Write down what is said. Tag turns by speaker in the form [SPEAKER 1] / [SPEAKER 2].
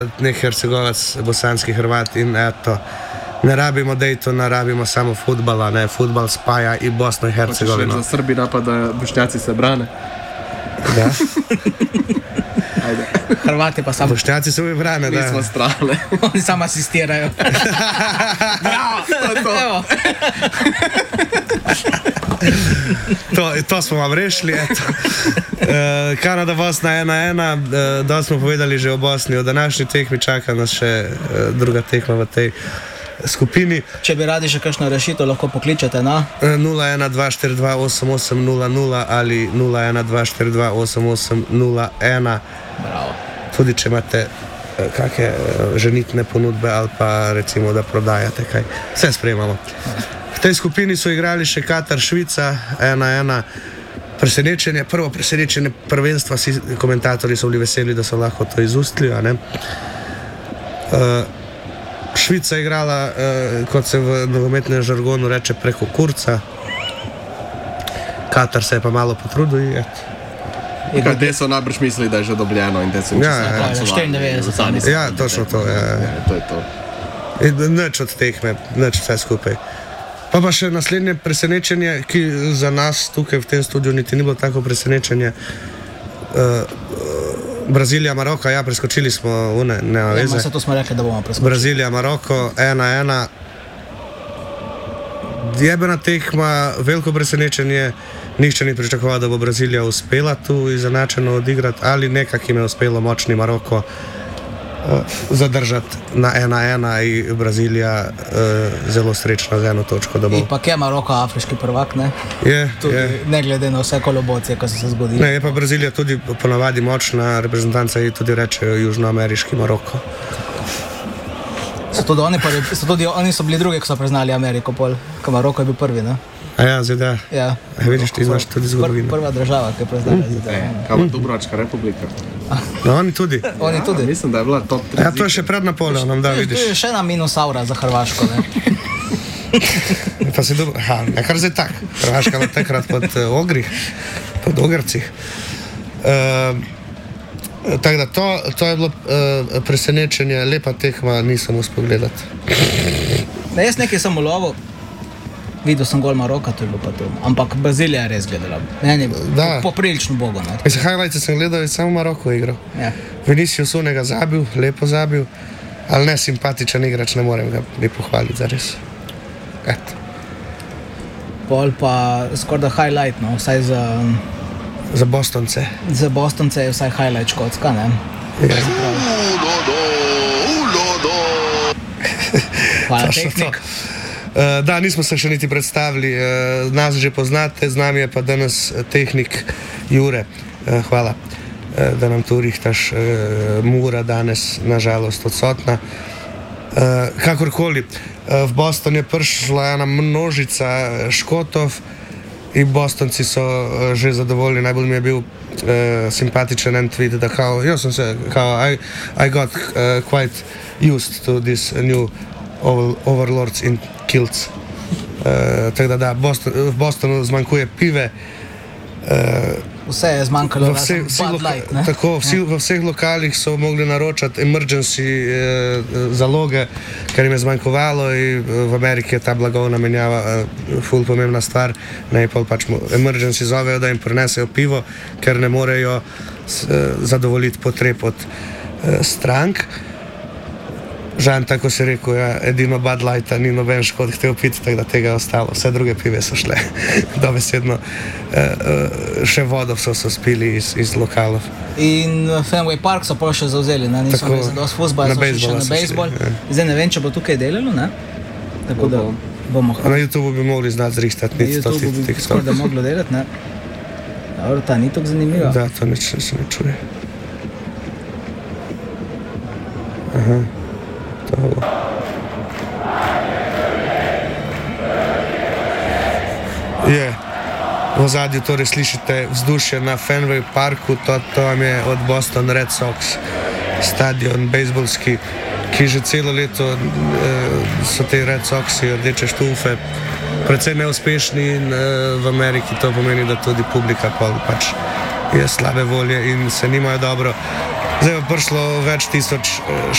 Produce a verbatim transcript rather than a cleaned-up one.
[SPEAKER 1] nek Hercegovac, bosanski Hrvat in eto, ne rabimo Daytona, rabimo samo futbala, ne, futbal spaja i Bosnu i Hercegovinu.
[SPEAKER 2] Hoćeš za Srbi napada, Bošnjaci se brane.
[SPEAKER 1] Da.
[SPEAKER 3] Ajde. Hrvati pa samo...
[SPEAKER 1] Bošnjaci se uvijek brane, da.
[SPEAKER 2] Mi smo strane.
[SPEAKER 3] Oni samo asistiraju. Bravo!
[SPEAKER 2] To, to.
[SPEAKER 3] Evo.
[SPEAKER 1] To, to smo vam rešili, eto. E, Kanada, Bosna ena ena, e, da smo povedali že o Bosni, o današnji tekmi čaka nas še e, druga tekma v tej skupini.
[SPEAKER 3] Če bi radi še kakšno rešitev, lahko pokličete na
[SPEAKER 1] nula ena dva štiri dva osem osem nula nula ali nula ena dva štiri dva osem osem nula ena.
[SPEAKER 3] Bravo.
[SPEAKER 1] Tudi če imate e, kakšne e, ženitne ponudbe ali pa recimo, da prodajate kaj. Vse sprejemamo. V tej skupini so igrali še Katar, Švica, ena ena. Presenečenje, prvo presenečenje prvenstva, si komentatorji so bili veseli, da so lahko to izustili, a ne. Uh, Švica je igrala, uh, kot se v nogometnem žargonu reče, preko kurca. Katar se je pa malo potrudil, eto.
[SPEAKER 2] Kaj, te so najbrž mislili, da je že dobljeno in te so
[SPEAKER 1] Ja,
[SPEAKER 2] čisto
[SPEAKER 1] ja.
[SPEAKER 2] glasovali.
[SPEAKER 3] štiriindevetdeset.
[SPEAKER 1] Ja, točno to, ja.
[SPEAKER 2] Ja, to je to.
[SPEAKER 1] In nič od tekme, nič vse skupaj. Pa pa še naslednje presenečenje, ki za nas tukaj v tem studiu niti ni bilo tako presenečenje. Uh, Brazilija, Maroko, ja, preskočili smo une, nema veze.
[SPEAKER 3] Ja, to smo rekli, da bomo preskočili.
[SPEAKER 1] Brazilija, Maroko, ena ena. Jebena tekma, veliko presenečenje. Nihče ni pričakoval, da bo Brazilija uspela tu izenačeno odigrati, ali nekak jim je uspelo močni Maroko zadržati na ena ena in Brazilija uh, zelo srečna z eno točko, da bo.
[SPEAKER 3] In pa je Maroko afriški prvak, ne?
[SPEAKER 1] Je,
[SPEAKER 3] tudi,
[SPEAKER 1] je.
[SPEAKER 3] Ne glede na vse kolobocije, ko so se zgodili.
[SPEAKER 1] Ne, je pa Brazilija tudi ponavadi močna reprezentanca in tudi rečejo južnoameriški Maroko.
[SPEAKER 3] So tudi oni, prvi, so tudi oni so bili drugi, ki so priznali Ameriko, pol, ko Maroko je bil prvi, ne?
[SPEAKER 1] A ja, Z D A.
[SPEAKER 3] Ja.
[SPEAKER 1] A vidiš, ti znaš tudi zgodovino.
[SPEAKER 3] Pr, prva država, ki je priznala Z D A.
[SPEAKER 2] E, kaj pa Dubrovačka republika?
[SPEAKER 1] No, oni tudi.
[SPEAKER 3] Oni
[SPEAKER 2] Ja,
[SPEAKER 3] tudi.
[SPEAKER 2] mislim, da je bila top tri.
[SPEAKER 1] Ja, to je še pred Napoleonom, da
[SPEAKER 3] To je
[SPEAKER 1] vidiš.
[SPEAKER 3] še ena minus aura za Hrvaško, ne?
[SPEAKER 1] Pa si dobro, aha, ne kar zdaj tak. Hrvaška bila takrat pod uh, Ogrih, pod Ogrcih. Uh, tako da to, to je bilo uh, presenečenje, lepa tekma, nisem uspel gledati.
[SPEAKER 3] Ne, jaz nekaj sem ulovil, videl sem gol Maroka, to je bilo pa to. Ampak Brazilija je res gledala. Meni je poprilično bogo, ne?
[SPEAKER 1] Mislim, highlights sem gledal in samo Maroko igral.
[SPEAKER 3] Ja.
[SPEAKER 1] Vinicius unega zabil, lepo zabil, ali ne simpatičen igrač, ne morem ga ni pohvaliti zares. Eto.
[SPEAKER 3] Pol pa skoraj da highlight, no, vsaj za,
[SPEAKER 1] Za Bostonce.
[SPEAKER 3] za Bostonce je vsaj highlight Škotska, ne?
[SPEAKER 1] Ja.
[SPEAKER 3] Hvala,
[SPEAKER 1] Točno
[SPEAKER 3] tehnik.
[SPEAKER 1] to. Uh, da, nismo se še niti predstavili, uh, nas že poznate, z nami je pa danes tehnik Jure. Uh, hvala, uh, da nam tu rihtaš. Uh, Mura danes, nažalost, odsotna. Uh, kakorkoli, uh, v Boston je prišla ena množica Škotov in Bostonci so uh, že zadovoljni. Najbolj mi je bil uh, simpatičen en tweet, da kao, jaz sem se, kao, I, I got uh, quite used to this new over, overlords in kilts. Uh, tako da, da Boston, v Bostonu zmanjkuje pive. Uh,
[SPEAKER 3] Vse je zmanjkalo,
[SPEAKER 1] v vse, vsi
[SPEAKER 3] Bud
[SPEAKER 1] loka,
[SPEAKER 3] Light, ne?
[SPEAKER 1] tako, vsi, v vseh lokalih so mogli naročati emergency eh, zaloge, ker jim je zmanjkovalo in v Ameriki je ta blagovna menjava eh, ful pomembna stvar. Ne, pol pač mu emergency zovejo, da jim prinesejo pivo, ker ne morejo s, eh, zadovoljiti potreb od eh, strank. Žan, tako si rekel, ja, edino Bud Lighta ni noben Škot htel piti, tako da tega je ostalo. Vse druge pive so šle dobesedno. E, e, še vodo so so spili iz, iz lokalov.
[SPEAKER 3] In Fenway Park so pa še zauzeli, ne? Niso
[SPEAKER 1] Tako,
[SPEAKER 3] imeli zadosti fuzbola,
[SPEAKER 1] na
[SPEAKER 3] so šli še
[SPEAKER 1] bejzbola
[SPEAKER 3] na
[SPEAKER 1] so šli,
[SPEAKER 3] bejzbol.
[SPEAKER 1] ja.
[SPEAKER 3] Zdaj ne vem, če bo tukaj delalo, ne? Tako da bomo
[SPEAKER 1] A na YouTubeu bi mogli znati zrihtati
[SPEAKER 3] Na
[SPEAKER 1] nič to
[SPEAKER 3] YouTubeu bi
[SPEAKER 1] TikTok.
[SPEAKER 3] skoraj da moglo delati, ne? Dobro, ta ni tako zanimiva.
[SPEAKER 1] Da, to nič se ne čuje. Aha, to bo. Je, v ozadju torej slišite vzdušje na Fenway Parku, to, to vam je od Boston Red Sox, stadion bejzbolski, ki že celo leto eh, so te Red Soxi, rdeče štufe, precej neuspešni in eh, v Ameriki to pomeni, da tudi publika pol pač je slabe volje in se nimajo dobro. zdaj je prišlo več tisoč